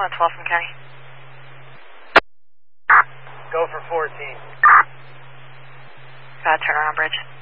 on 12 from County. Go for 14. Turn around bridge.